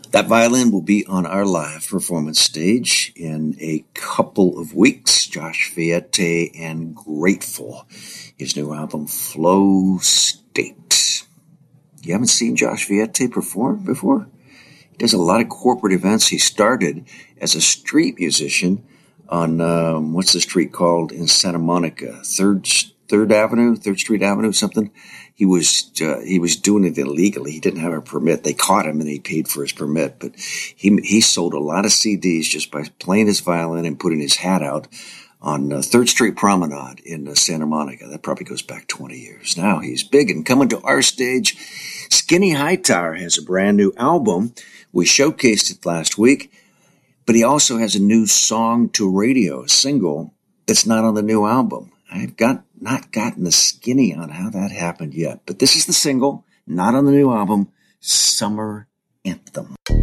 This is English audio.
That violin will be on our live performance stage in a couple of weeks. Josh Viette and Grateful, his new album, Flow State. You haven't seen Josh Viette perform before? He does a lot of corporate events. He started as a street musician on, what's the street called in Santa Monica? Third Street Avenue, something. He was doing it illegally. He didn't have a permit. They caught him and he paid for his permit. But he sold a lot of CDs just by playing his violin and putting his hat out on 3rd Street Promenade in Santa Monica. That probably goes back 20 years. Now he's big and coming to our stage. Skinny Hightower has a brand new album. We showcased it last week. But he also has a new song to radio, a single that's not on the new album. I've not gotten the skinny on how that happened yet. But this is the single, not on the new album, Summer Anthem.